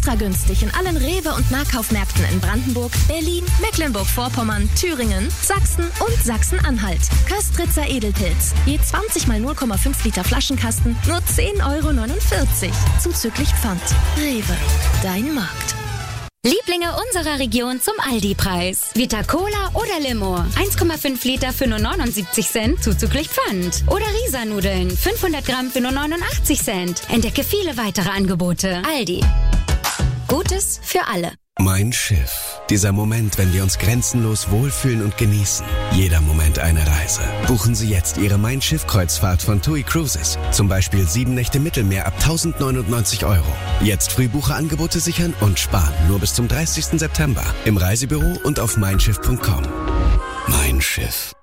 extra günstig in allen Rewe- und Nahkaufmärkten in Brandenburg, Berlin, Mecklenburg-Vorpommern, Thüringen, Sachsen und Sachsen-Anhalt. Köstritzer Edelpilz. Je 20 mal 0,5 Liter Flaschenkasten, nur 10,49 €. Zuzüglich Pfand. Rewe. Dein Markt. Lieblinge unserer Region zum Aldi-Preis. Vita Cola oder Limo. 1,5 Liter für nur 79 Cent, zuzüglich Pfand. Oder Risa-Nudeln, 500 Gramm für nur 89 Cent. Entdecke viele weitere Angebote. Aldi. Gutes für alle. Mein Schiff. Dieser Moment, wenn wir uns grenzenlos wohlfühlen und genießen. Jeder Moment eine Reise. Buchen Sie jetzt Ihre Mein Schiff-Kreuzfahrt von TUI Cruises. Zum Beispiel 7 Nächte Mittelmeer ab 1.099 €. Jetzt Frühbucherangebote sichern und sparen. Nur bis zum 30. September. Im Reisebüro und auf meinschiff.com. Mein Schiff.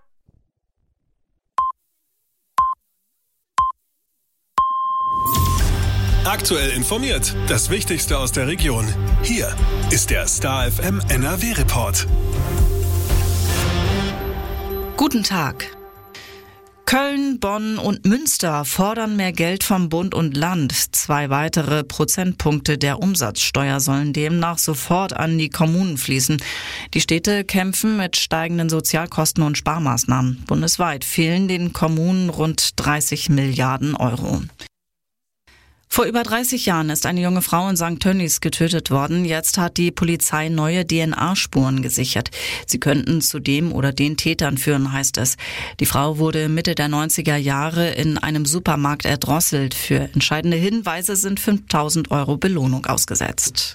Aktuell informiert. Das Wichtigste aus der Region. Hier ist der Star FM NRW Report. Guten Tag. Köln, Bonn und Münster fordern mehr Geld vom Bund und Land. 2 weitere Prozentpunkte der Umsatzsteuer sollen demnach sofort an die Kommunen fließen. Die Städte kämpfen mit steigenden Sozialkosten und Sparmaßnahmen. Bundesweit fehlen den Kommunen rund 30 Milliarden €. Vor über 30 Jahren ist eine junge Frau in St. Tönnies getötet worden. Jetzt hat die Polizei neue DNA-Spuren gesichert. Sie könnten zu dem oder den Tätern führen, heißt es. Die Frau wurde Mitte der 90er Jahre in einem Supermarkt erdrosselt. Für entscheidende Hinweise sind 5.000 € Belohnung ausgesetzt.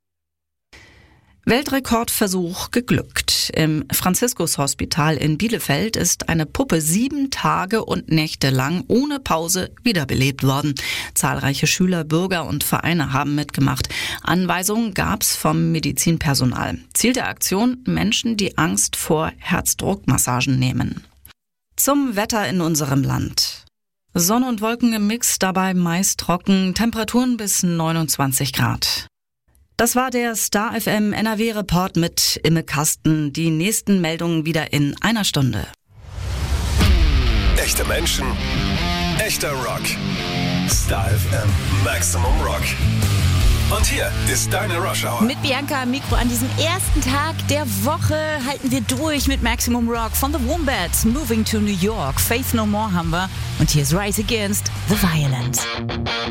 Weltrekordversuch geglückt. Im Franziskus-Hospital in Bielefeld ist eine Puppe 7 Tage und Nächte lang ohne Pause wiederbelebt worden. Zahlreiche Schüler, Bürger und Vereine haben mitgemacht. Anweisungen gab's vom Medizinpersonal. Ziel der Aktion: Menschen, die Angst vor Herzdruckmassagen nehmen. Zum Wetter in unserem Land. Sonne und Wolken im Mix, dabei meist trocken, Temperaturen bis 29 Grad. Das war der Star FM NRW Report mit Imme Kasten. Die nächsten Meldungen wieder in einer Stunde. Echte Menschen, echter Rock. Star FM Maximum Rock. Und hier ist deine Rush Hour. Mit Bianca am Mikro an diesem ersten Tag der Woche halten wir durch mit Maximum Rock von The Wombats, Moving to New York. Faith No More haben wir. Und hier ist Rise Against the Violence.